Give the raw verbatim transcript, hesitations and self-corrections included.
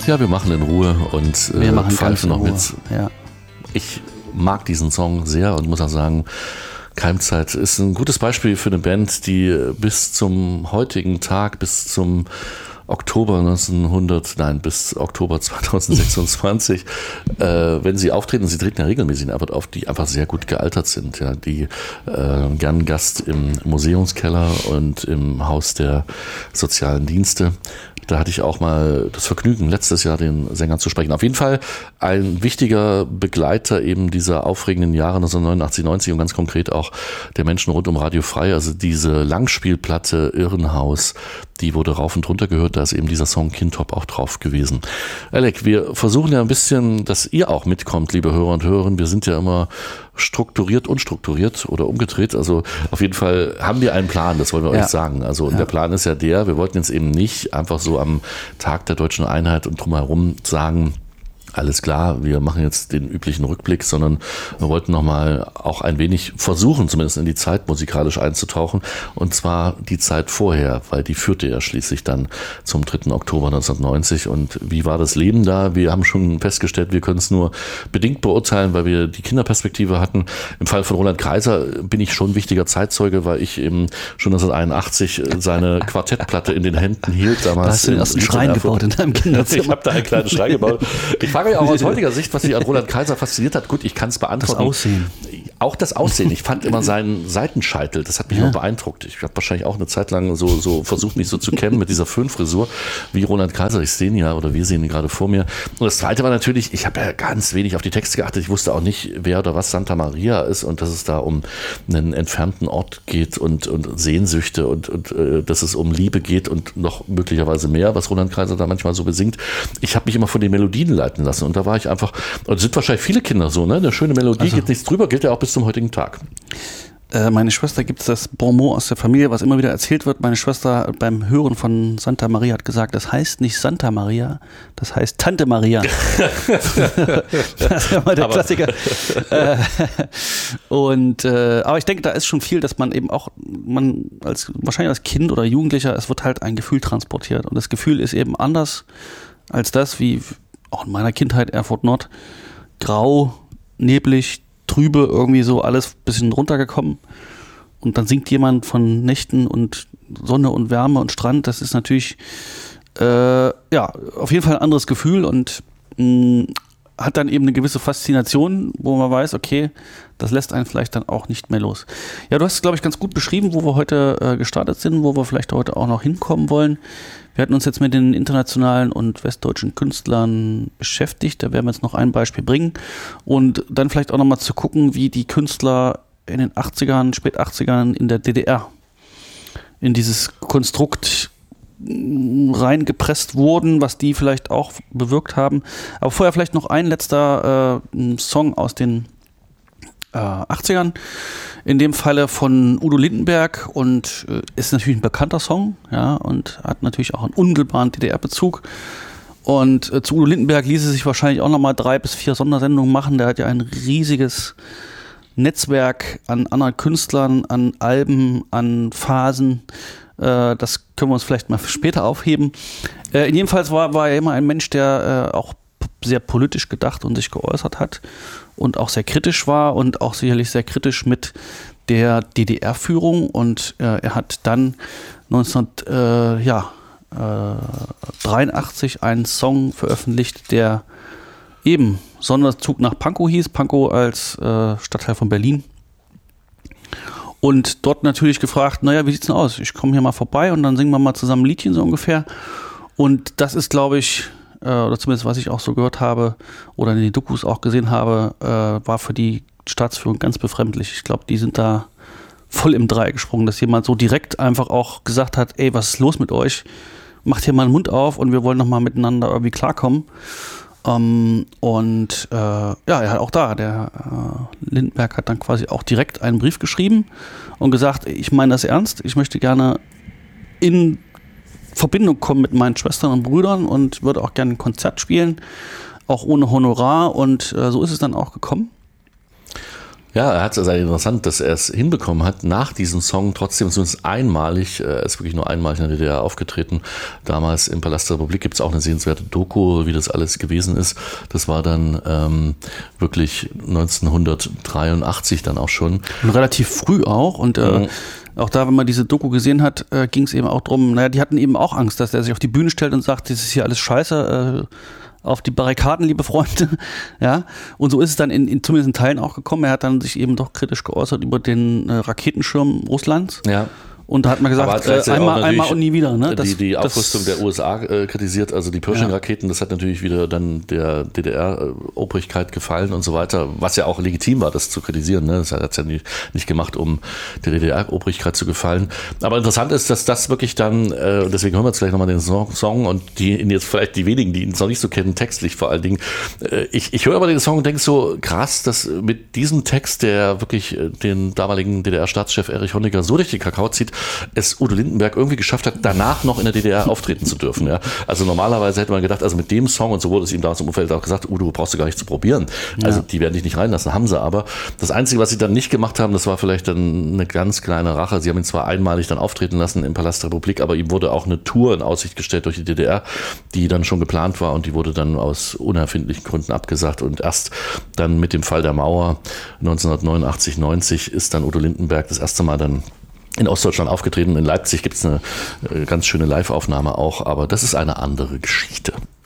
Ja, wir machen in Ruhe und wir äh, pfeifen noch mit. Ja. Ich mag diesen Song sehr und muss auch sagen, Keimzeit ist ein gutes Beispiel für eine Band, die bis zum heutigen Tag, bis zum Oktober neunzehnhundert, nein, bis Oktober zweitausendsechsundzwanzig, äh, wenn sie auftreten, sie treten ja regelmäßig in Arbeit auf, die einfach sehr gut gealtert sind, ja, die äh, gern Gast im Museumskeller und im Haus der sozialen Dienste. Da hatte ich auch mal das Vergnügen, letztes Jahr den Sänger zu sprechen. Auf jeden Fall ein wichtiger Begleiter eben dieser aufregenden Jahre neunzehnhundertneunundachtzig, neunzig und ganz konkret auch der Menschen rund um Radio Frei. Also diese Langspielplatte Irrenhaus, die wurde rauf und runter gehört. Da ist eben dieser Song Kindtop auch drauf gewesen. Alec, wir versuchen ja ein bisschen, dass ihr auch mitkommt, liebe Hörer und Hörerinnen. Wir sind ja immer strukturiert, unstrukturiert oder umgedreht. Also auf jeden Fall haben wir einen Plan, das wollen wir ja. euch sagen. Also und ja. der Plan ist ja der, wir wollten jetzt eben nicht einfach so am Tag der Deutschen Einheit und drumherum sagen, alles klar, wir machen jetzt den üblichen Rückblick, sondern wir wollten nochmal auch ein wenig versuchen, zumindest in die Zeit musikalisch einzutauchen, und zwar die Zeit vorher, weil die führte ja schließlich dann zum dritten Oktober neunzehnhundertneunzig. Und wie war das Leben da? Wir haben schon festgestellt, wir können es nur bedingt beurteilen, weil wir die Kinderperspektive hatten. Im Fall von Roland Kaiser bin ich schon ein wichtiger Zeitzeuge, weil ich eben schon neunzehnhunderteinundachtzig seine Quartettplatte in den Händen hielt. Damals da hast du den ersten Schrein gebaut in deinem Kinderzimmer. Ich habe da einen kleinen Schrein gebaut. Ich frage mich auch aus heutiger Sicht, was sich an Roland Kaiser fasziniert hat. Gut, ich kann es beantworten. Das Aussehen. Auch das Aussehen. Ich fand immer seinen Seitenscheitel, das hat mich ja. immer beeindruckt. Ich habe wahrscheinlich auch eine Zeit lang so, so versucht, mich so zu kennen mit dieser Föhnfrisur, wie Roland Kaiser. Ich sehe ihn ja, oder wir sehen ihn gerade vor mir. Und das Zweite war natürlich, ich habe ja ganz wenig auf die Texte geachtet. Ich wusste auch nicht, wer oder was Santa Maria ist und dass es da um einen entfernten Ort geht und, und Sehnsüchte und, und äh, dass es um Liebe geht und noch möglicherweise mehr, was Roland Kaiser da manchmal so besingt. Ich habe mich immer von den Melodien leiten lassen und da war ich einfach, und sind wahrscheinlich viele Kinder so, ne? Eine schöne Melodie, also, geht nichts drüber, gilt ja auch bis zum heutigen Tag. Äh, meine Schwester, gibt es das Bonmot aus der Familie, was immer wieder erzählt wird. Meine Schwester beim Hören von Santa Maria hat gesagt, das heißt nicht Santa Maria, das heißt Tante Maria. Das ist ja mal der aber Klassiker. äh, und, äh, aber ich denke, da ist schon viel, dass man eben auch, man als wahrscheinlich als Kind oder Jugendlicher, es wird halt ein Gefühl transportiert. Und das Gefühl ist eben anders als das, wie auch in meiner Kindheit Erfurt Nord, grau, neblig, trübe, irgendwie so alles ein bisschen runtergekommen. Und dann singt jemand von Nächten und Sonne und Wärme und Strand. Das ist natürlich äh, ja auf jeden Fall ein anderes Gefühl und mh, hat dann eben eine gewisse Faszination, wo man weiß, okay, das lässt einen vielleicht dann auch nicht mehr los. Ja, du hast es, glaube ich, ganz gut beschrieben, wo wir heute äh, gestartet sind, wo wir vielleicht heute auch noch hinkommen wollen. Wir hatten uns jetzt mit den internationalen und westdeutschen Künstlern beschäftigt. Da werden wir jetzt noch ein Beispiel bringen. Und dann vielleicht auch nochmal zu gucken, wie die Künstler in den achtzigern, spät achtzigern in der D D R in dieses Konstrukt reingepresst wurden, was die vielleicht auch bewirkt haben. Aber vorher vielleicht noch ein letzter äh, Song aus den äh, achtzigern. In dem Falle von Udo Lindenberg und äh, ist natürlich ein bekannter Song, ja, und hat natürlich auch einen unmittelbaren D D R-Bezug. Und äh, zu Udo Lindenberg ließe sich wahrscheinlich auch nochmal drei bis vier Sondersendungen machen. Der hat ja ein riesiges Netzwerk an anderen Künstlern, an Alben, an Phasen. Äh, das können wir uns vielleicht mal für später aufheben. Äh, in jedem Fall war, war er immer ein Mensch, der äh, auch sehr politisch gedacht und sich geäußert hat und auch sehr kritisch war und auch sicherlich sehr kritisch mit der D D R-Führung. Und äh, er hat dann neunzehnhundertdreiundachtzig äh, ja, äh, einen Song veröffentlicht, der eben Sonderzug nach Pankow hieß. Pankow als äh, Stadtteil von Berlin. Und dort natürlich gefragt, naja, wie sieht's denn aus? Ich komme hier mal vorbei und dann singen wir mal zusammen ein Liedchen so ungefähr. Und das ist, glaube ich, äh, oder zumindest was ich auch so gehört habe oder in den Dokus auch gesehen habe, äh, war für die Staatsführung ganz befremdlich. Ich glaube, die sind da voll im Dreieck gesprungen, dass jemand so direkt einfach auch gesagt hat, ey, was ist los mit euch? Macht hier mal den Mund auf und wir wollen nochmal miteinander irgendwie klarkommen. Um, und äh, ja, er hat auch da, der äh, Lindenberg hat dann quasi auch direkt einen Brief geschrieben und gesagt, ich meine das ernst, ich möchte gerne in Verbindung kommen mit meinen Schwestern und Brüdern und würde auch gerne ein Konzert spielen, auch ohne Honorar, und äh, so ist es dann auch gekommen. Ja, er hat es also interessant, dass er es hinbekommen hat, nach diesem Song trotzdem zumindest einmalig, er ist wirklich nur einmalig in der D D R aufgetreten. Damals im Palast der Republik gibt es auch eine sehenswerte Doku, wie das alles gewesen ist. Das war dann ähm, wirklich neunzehnhundertdreiundachtzig dann auch schon. Und relativ früh auch und äh, mhm. Auch da, wenn man diese Doku gesehen hat, äh, ging es eben auch drum, naja, die hatten eben auch Angst, dass er sich auf die Bühne stellt und sagt, das ist hier alles scheiße, äh, auf die Barrikaden, liebe Freunde. Ja, und so ist es dann in, in zumindest in Teilen auch gekommen. Er hat dann sich eben doch kritisch geäußert über den äh, Raketenschirm Russlands. Ja. Und da hat man gesagt, äh, einmal, einmal und nie wieder. Ne? Das, die die Aufrüstung der U S A äh, kritisiert, also die Pershing-Raketen, das hat natürlich wieder dann der D D R-Obrigkeit gefallen und so weiter, was ja auch legitim war, das zu kritisieren. Ne? Das hat es ja nicht, nicht gemacht, um der D D R-Obrigkeit zu gefallen. Aber interessant ist, dass das wirklich dann, äh, deswegen hören wir jetzt gleich nochmal den Song, Song und die jetzt vielleicht die wenigen, die ihn noch nicht so kennen, textlich vor allen Dingen. Äh, ich, ich höre aber den Song und denke so, krass, dass mit diesem Text, der wirklich den damaligen D D R-Staatschef Erich Honecker so durch den Kakao zieht, es Udo Lindenberg irgendwie geschafft hat, danach noch in der D D R auftreten zu dürfen. Ja. Also normalerweise hätte man gedacht, also mit dem Song, und so wurde es ihm damals im Umfeld auch gesagt, Udo, brauchst du gar nicht zu probieren. Also ja. Die werden dich nicht reinlassen, haben sie aber. Das Einzige, was sie dann nicht gemacht haben, das war vielleicht dann eine ganz kleine Rache. Sie haben ihn zwar einmalig dann auftreten lassen im Palast der Republik, aber ihm wurde auch eine Tour in Aussicht gestellt durch die D D R, die dann schon geplant war und die wurde dann aus unerfindlichen Gründen abgesagt. Und erst dann mit dem Fall der Mauer neunzehnhundertneunundachtzig, neunzig ist dann Udo Lindenberg das erste Mal dann in Ostdeutschland aufgetreten. In Leipzig gibt es eine ganz schöne Live-Aufnahme auch, aber das ist eine andere Geschichte.